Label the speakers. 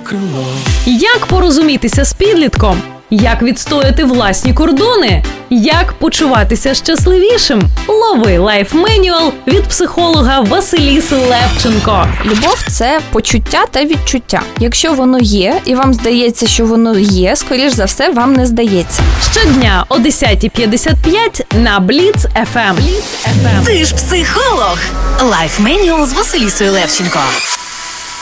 Speaker 1: крило.
Speaker 2: Як порозумітися з підлітком? Як відстояти власні кордони? Як почуватися щасливішим? Лови лайф-менюал від психолога Василіси Левченко.
Speaker 3: Любов – це почуття та відчуття. Якщо воно є, і вам здається, що воно є, скоріш за все, вам не здається.
Speaker 2: Щодня о 10:55 на Бліц FM.
Speaker 4: Ти ж психолог. Лайф-менюал з Василісою Левченко.